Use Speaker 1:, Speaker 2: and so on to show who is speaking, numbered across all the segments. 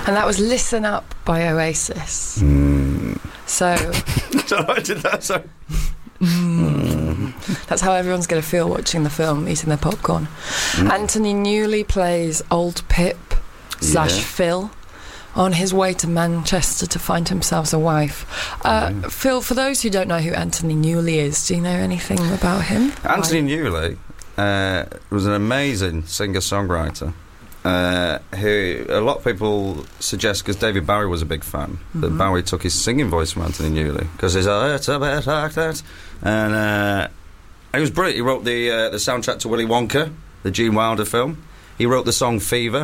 Speaker 1: And that was Listen Up by Oasis. So...
Speaker 2: I did that, sorry.
Speaker 1: That's how everyone's going to feel watching the film, eating their popcorn. Anthony Newley plays old Pip / Phil on his way to Manchester to find himself a wife. Phil, for those who don't know who Anthony Newley is, do you know anything about him?
Speaker 2: Anthony Newley was an amazing singer-songwriter who a lot of people suggest, because David Bowie was a big fan, that Bowie took his singing voice from Anthony Newley, because he's it's a bit like that. And he was brilliant. He wrote the soundtrack to Willy Wonka, the Gene Wilder film. He wrote the song Fever.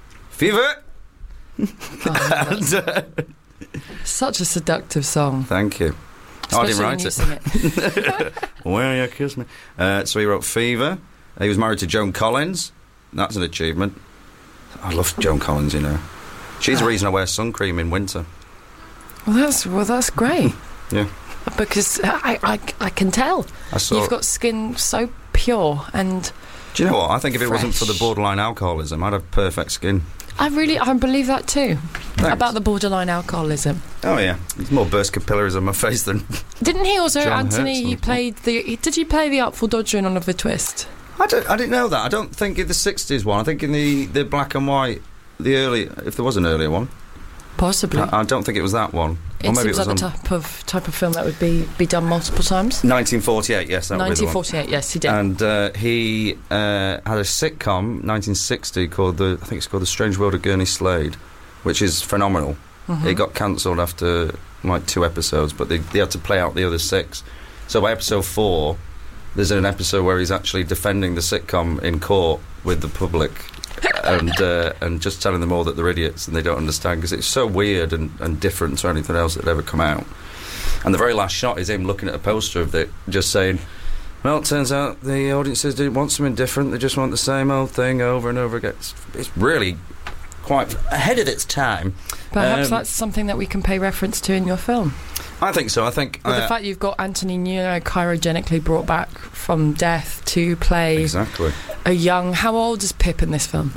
Speaker 1: Such a seductive song.
Speaker 2: Thank you. I didn't write it.
Speaker 1: Sing it.
Speaker 2: Will you kiss me? So he wrote Fever. He was married to Joan Collins. That's an achievement. I love Joan Collins, you know. She's the reason I wear sun cream in winter.
Speaker 1: Well, that's great.
Speaker 2: Yeah.
Speaker 1: Because I can tell. You've got skin so pure and...
Speaker 2: Do you know what? I think if it wasn't for the
Speaker 1: fresh.
Speaker 2: borderline alcoholism, I'd have perfect skin.
Speaker 1: I believe that too.
Speaker 2: Thanks.
Speaker 1: About the borderline alcoholism.
Speaker 2: Oh yeah, there's more burst capillaries on my face than...
Speaker 1: Didn't he also,
Speaker 2: John
Speaker 1: Anthony,
Speaker 2: Hurts
Speaker 1: did he play the Artful Dodger in Oliver Twist?
Speaker 2: I didn't know that. I don't think in the 60s one. I think in the black and white, the early... If there was an earlier one.
Speaker 1: Possibly.
Speaker 2: I don't think it was that one.
Speaker 1: It seems like the type of film that would be done multiple times.
Speaker 2: 1948, yes, that would be the one.
Speaker 1: 1948, yes, he did.
Speaker 2: And he had a sitcom, 1960, called The Strange World of Gurney Slade, which is phenomenal. It got cancelled after like 2 episodes, but they had to play out the other 6. So by episode 4, there's an episode where he's actually defending the sitcom in court with the public. And just telling them all that they're idiots and they don't understand, because it's so weird and different to anything else that had ever come out. And the very last shot is him looking at a poster of it, just saying, well, it turns out the audiences didn't want something different, they just want the same old thing over and over again. It's really quite ahead of its time.
Speaker 1: Perhaps that's something that we can pay reference to in your film.
Speaker 2: I think so. I think
Speaker 1: the fact you've got Anthony Newley cryogenically brought back from death to play
Speaker 2: exactly
Speaker 1: a young... How old is Pip in this film?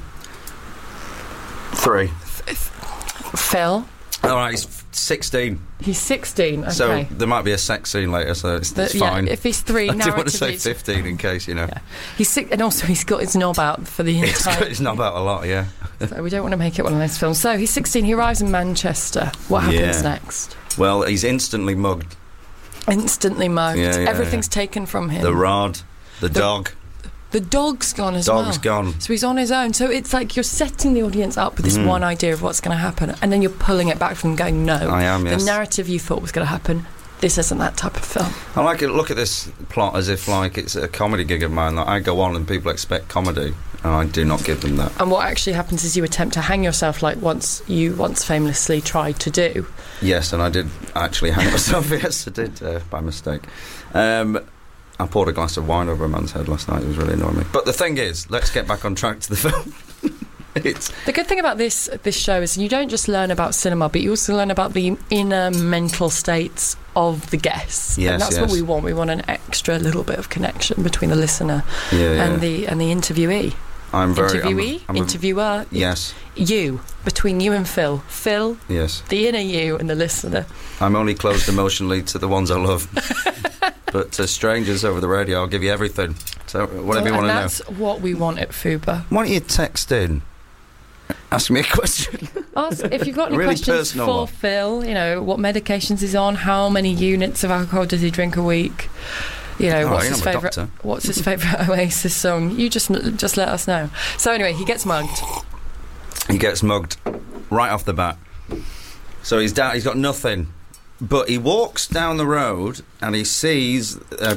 Speaker 2: 3.
Speaker 1: Phil?
Speaker 2: All right, he's 16.
Speaker 1: He's 16, okay.
Speaker 2: So there might be a sex scene later, so it's fine.
Speaker 1: If he's 3,
Speaker 2: I didn't want to say 15 in case, you know.
Speaker 1: Yeah. He's 6, and also he's got his knob out for the entire...
Speaker 2: He's got his knob out a lot, yeah.
Speaker 1: So we don't want to make it one of those films. So he's 16, he arrives in Manchester. What happens next?
Speaker 2: Well, he's instantly mugged.
Speaker 1: Instantly mugged.
Speaker 2: Yeah,
Speaker 1: Everything's taken from him.
Speaker 2: The rod, the dog.
Speaker 1: The dog's gone as well.
Speaker 2: Dog's gone.
Speaker 1: So he's on his own. So it's like you're setting the audience up with this one idea of what's going to happen, and then you're pulling it back from them going, no.
Speaker 2: I am, yes.
Speaker 1: The narrative you thought was going to happen, this isn't that type of film.
Speaker 2: I like it. Look at this plot as if like it's a comedy gig of mine. Like, I go on and people expect comedy, and I do not give them that.
Speaker 1: And what actually happens is you attempt to hang yourself like once famously tried to do.
Speaker 2: Yes, and I did actually hang myself. Yes, I did, by mistake. I poured a glass of wine over a man's head last night. It was really annoying me. But the thing is, let's get back on track to the film.
Speaker 1: The good thing about this show is you don't just learn about cinema, but you also learn about the inner mental states of the guests.
Speaker 2: Yes,
Speaker 1: and that's what we want. We want an extra little bit of connection between the listener and the interviewee. Interviewer.
Speaker 2: Yes.
Speaker 1: Between you and Phil. Phil.
Speaker 2: Yes.
Speaker 1: The inner you and the listener.
Speaker 2: I'm only closed emotionally to the ones I love. But to strangers over the radio, I'll give you everything. So whatever you want to know.
Speaker 1: That's what we want at Fuba.
Speaker 2: Why don't you text in? Ask me a question.
Speaker 1: If you've got any
Speaker 2: really
Speaker 1: questions for Phil, you know, what medications he's on, how many units of alcohol does he drink a week, you know, what's his favourite Oasis song, you just let us know. So anyway, he gets mugged.
Speaker 2: He gets mugged right off the bat. So he's got nothing. But he walks down the road and he sees a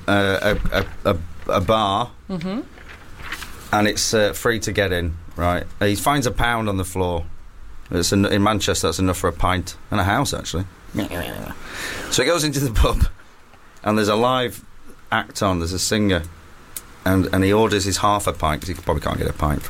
Speaker 2: bar, and it's free to get in. Right, he finds £1 on the floor. In Manchester, that's enough for a pint and a house, actually. So he goes into the pub, and there's a live act on. There's a singer, and he orders his half a pint because he probably can't get a pint.